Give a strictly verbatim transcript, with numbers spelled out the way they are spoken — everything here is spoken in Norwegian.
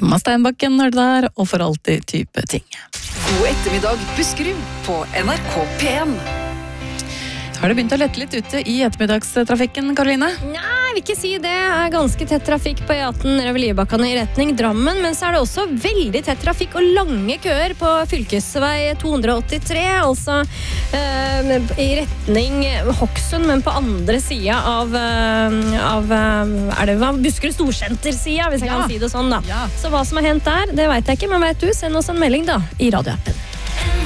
Emma Steinbakken er det der, og for alltid type ting. God ettermiddag, Buskerud på N R K P en. Har det begynt å lette litt ute i ettermiddagstrafikken, Karoline? Nei, jeg vil ikke si det. Det er ganske tett trafikk på E atten Revelibakkene i retning Drammen, men så er det også veldig tett trafikk og lange køer på fylkesvei to hundre åttitre, altså eh, i retning Hokksund, men på andre siden av, eh, av er det hva? Buskerud Storsenter-siden, hvis jeg Ja. kan si det sånn da. Ja. Så hva som har hendt der, det vet jeg ikke, men vet du, send oss en melding da, i radioappen.